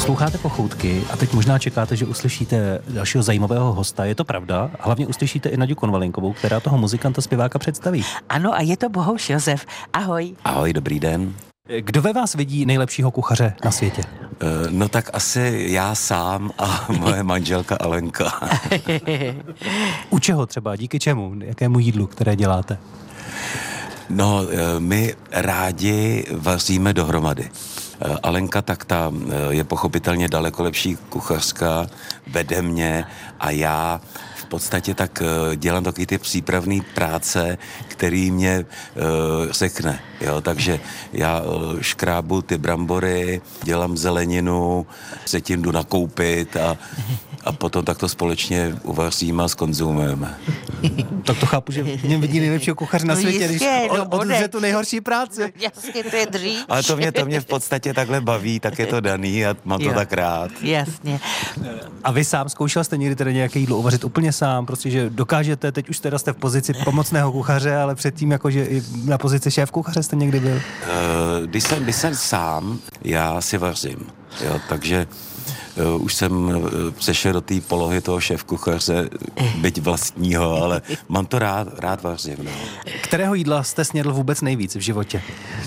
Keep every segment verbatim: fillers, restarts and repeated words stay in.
Posloucháte Pochoutky a teď možná čekáte, že uslyšíte dalšího zajímavého hosta. Je to pravda? Hlavně uslyšíte i Naďu Konvalinkovou, která toho muzikanta zpěváka představí. Ano, a je to Bohuš Josef. Ahoj. Ahoj, dobrý den. Kdo ve vás vidí nejlepšího kuchaře na světě? No tak asi já sám a moje manželka Alenka. U čeho třeba? Díky čemu? Jakému jídlu, které děláte? No, my rádi vaříme dohromady. Alenka, tak ta je pochopitelně daleko lepší kuchařka, vede mě a já v podstatě tak dělám taky ty přípravné práce, který mě uh, řekne, jo, takže já uh, škrábu ty brambory, dělám zeleninu, předtím jdu nakoupit a, a potom tak to společně uvaříme a skonzumujeme. Tak to chápu, že mě vidí nejlepšího kuchaře na No světě, jistě, když no od, odře tu nejhorší práci. Jasně, to je dříč. Ale to mě, to mě v podstatě takhle baví, tak je to daný a mám to Jo. tak rád. Jasně. A vy sám zkoušel jste někdy tedy nějaké jídlo uvařit úplně sám, prostě, že dokážete, teď už teda jste v pozici pomocného kuchaře, ale předtím jakože i na pozici šéf kuchaře jste někdy byl? Uh, když, jsem, když jsem sám, já si vařím, jo, takže uh, už jsem uh, přešel do té polohy toho šéfkuchaře, byť vlastního, ale mám to rád, rád vařím, no. Kterého jídla jste snědl vůbec nejvíc v životě?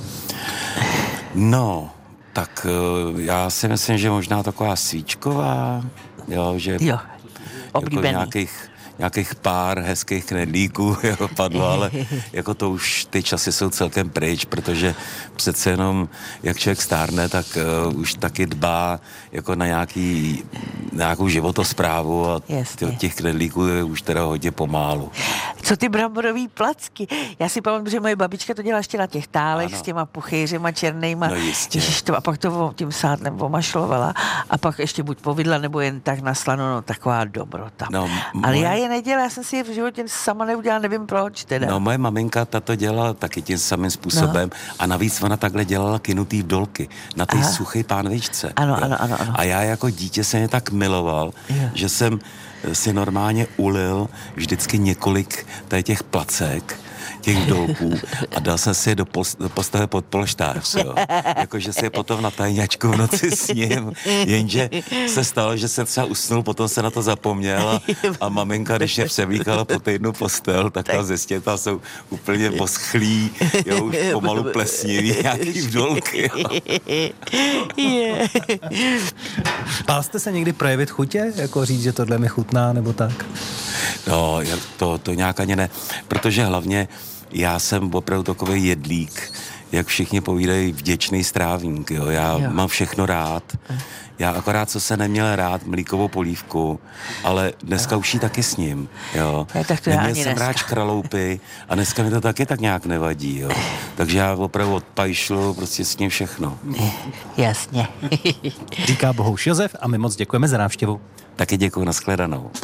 No, tak uh, já si myslím, že možná taková svíčková, jo, že Jo, jako oblíbený. nějakých nějakých pár hezkých knedlíků jo, padlo, ale jako to už ty časy jsou celkem pryč, protože přece jenom, jak člověk stárne, tak uh, už taky dbá jako na nějaký, nějakou životosprávu a Jasně. těch knedlíků je už teda hodně pomálu. Co ty bramborový placky? Já si pamatuju, že moje babička to dělala ještě na těch tálech Ano. s těma puchýřema černýma. No jistě. Ježiš, to, a pak to tím sádnem omašlovala a pak ještě buď povidla, nebo jen tak na slano, no taková dobrota. No, m- Ale moje- já je nedělala, já jsem si je v životě sama neudělala, nevím proč teda. No, moje maminka tato dělala taky tím samým způsobem no. A navíc ona takhle dělala kynutý vdolky na té Aha. suché pánvičce. Ano, jo. ano, ano, ano. A já jako dítě jsem je tak miloval, Jo. že jsem si normálně ulil vždycky několik tady těch placek, těch vdolků a dal jsem si je do, post, do postele pod polštář, jo. Jakože si je potom na tajňačku v noci s ním, jenže se stalo, že jsem třeba usnul, potom se na to zapomněl a, a maminka, když mě převlíkala po týdnu postel, tak tam zjistě, tam jsou úplně poschlí, jo, už pomalu plesnivý, nějaký vdolky, jo. Je. No. Bál jste se někdy projevit chutě? Jako říct, že tohle mi chutná, nebo tak? No, jak to, to nějak ani ne, protože hlavně já jsem opravdu takový jedlík, jak všichni povídají, vděčný strávník, jo, já Jo. mám všechno rád, já akorát, co se neměl rád, mlíkovou polívku, ale dneska už jí taky s ním, jo. Ne, tak to já Neměl ani jsem dneska. rád škraloupy a dneska mi to taky tak nějak nevadí, jo. Takže já opravdu odpajšlu prostě s ním všechno. Jasně. Říká Bohuš Josef a my moc děkujeme za návštěvu. Taky děkuji, nashledanou.